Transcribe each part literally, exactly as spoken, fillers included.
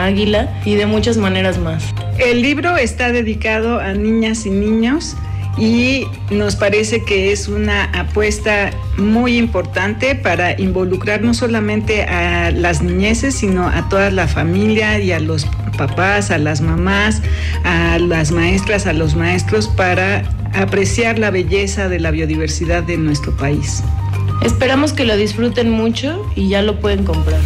águila y de muchas maneras más. El libro está dedicado a niñas y niños y nos parece que es una apuesta muy importante para involucrar no solamente a las niñeces, sino a toda la familia y a los papás, a las mamás, a las maestras, a los maestros, para apreciar la belleza de la biodiversidad de nuestro país. Esperamos que lo disfruten mucho y ya lo pueden comprar.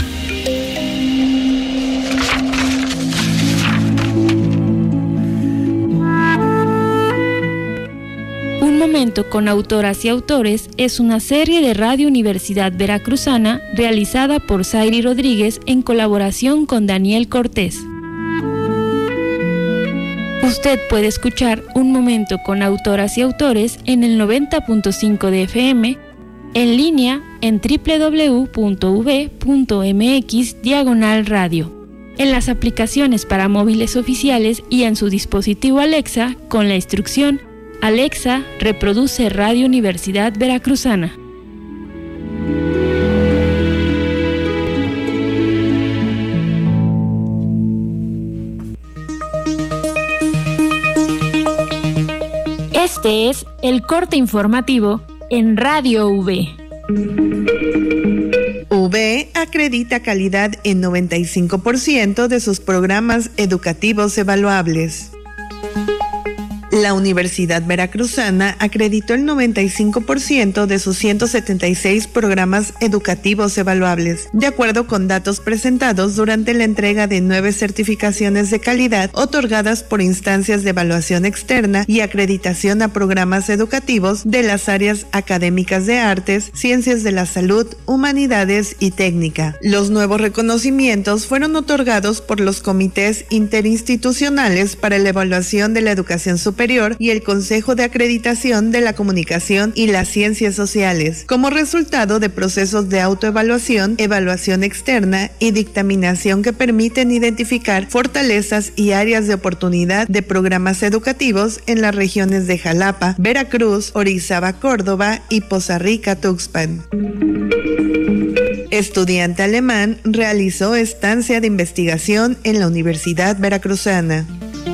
Un momento con autoras y autores es una serie de Radio Universidad Veracruzana realizada por Zairi Rodríguez en colaboración con Daniel Cortés. Usted puede escuchar Un momento con autoras y autores en el noventa punto cinco de F M, en línea en doble u doble u doble u punto u v punto m x diagonal radio, en las aplicaciones para móviles oficiales y en su dispositivo Alexa con la instrucción Alexa, reproduce Radio Universidad Veracruzana. Este es el corte informativo en Radio U V. U V acredita calidad en noventa y cinco por ciento de sus programas educativos evaluables. La Universidad Veracruzana acreditó el noventa y cinco por ciento de sus ciento setenta y seis programas educativos evaluables, de acuerdo con datos presentados durante la entrega de nueve certificaciones de calidad otorgadas por instancias de evaluación externa y acreditación a programas educativos de las áreas académicas de artes, ciencias de la salud, humanidades y técnica. Los nuevos reconocimientos fueron otorgados por los comités interinstitucionales para la evaluación de la educación superior y el Consejo de Acreditación de la Comunicación y las Ciencias Sociales, como resultado de procesos de autoevaluación, evaluación externa y dictaminación que permiten identificar fortalezas y áreas de oportunidad de programas educativos en las regiones de Jalapa, Veracruz, Orizaba, Córdoba y Poza Rica, Tuxpan. Estudiante alemán realizó estancia de investigación en la Universidad Veracruzana.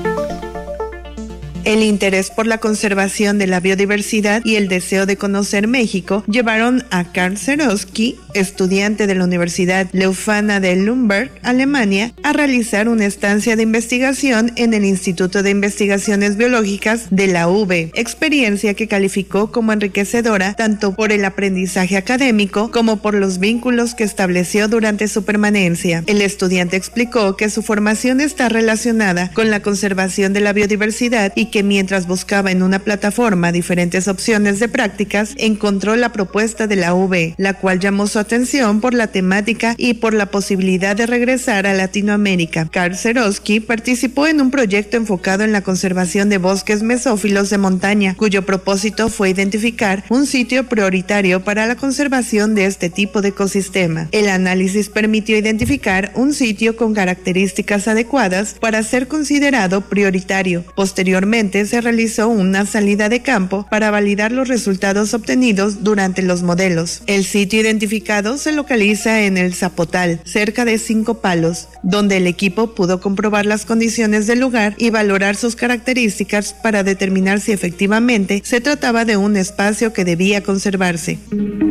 El interés por la conservación de la biodiversidad y el deseo de conocer México llevaron a Karl Zerowski, estudiante de la Universidad Leuphana de Nürnberg, Alemania, a realizar una estancia de investigación en el Instituto de Investigaciones Biológicas de la U V, experiencia que calificó como enriquecedora tanto por el aprendizaje académico como por los vínculos que estableció durante su permanencia. El estudiante explicó que su formación está relacionada con la conservación de la biodiversidad y que mientras buscaba en una plataforma diferentes opciones de prácticas, encontró la propuesta de la U V, la cual llamó su atención por la temática y por la posibilidad de regresar a Latinoamérica. Karl Zerowski participó en un proyecto enfocado en la conservación de bosques mesófilos de montaña, cuyo propósito fue identificar un sitio prioritario para la conservación de este tipo de ecosistema. El análisis permitió identificar un sitio con características adecuadas para ser considerado prioritario. Posteriormente, se realizó una salida de campo para validar los resultados obtenidos durante los modelos. El sitio identificado se localiza en el Zapotal, cerca de Cinco Palos, donde el equipo pudo comprobar las condiciones del lugar y valorar sus características para determinar si efectivamente se trataba de un espacio que debía conservarse.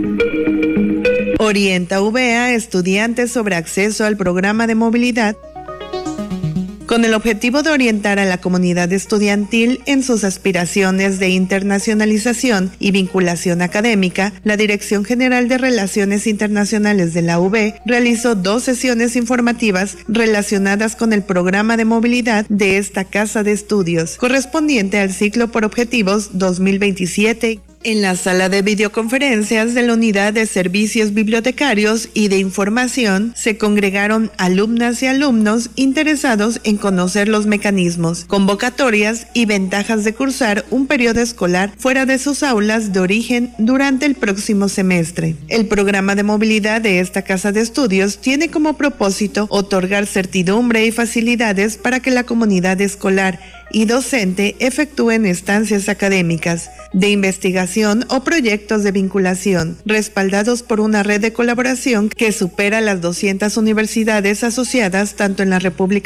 Orienta U V a estudiantes sobre acceso al programa de movilidad. Con el objetivo de orientar a la comunidad estudiantil en sus aspiraciones de internacionalización y vinculación académica, la Dirección General de Relaciones Internacionales de la U V realizó dos sesiones informativas relacionadas con el programa de movilidad de esta casa de estudios, correspondiente al ciclo por objetivos dos mil veintisiete. En la sala de videoconferencias de la Unidad de Servicios Bibliotecarios y de Información se congregaron alumnas y alumnos interesados en conocer los mecanismos, convocatorias y ventajas de cursar un periodo escolar fuera de sus aulas de origen durante el próximo semestre. El programa de movilidad de esta casa de estudios tiene como propósito otorgar certidumbre y facilidades para que la comunidad escolar y docente efectúen estancias académicas, de investigación o proyectos de vinculación, respaldados por una red de colaboración que supera las doscientas universidades asociadas tanto en la República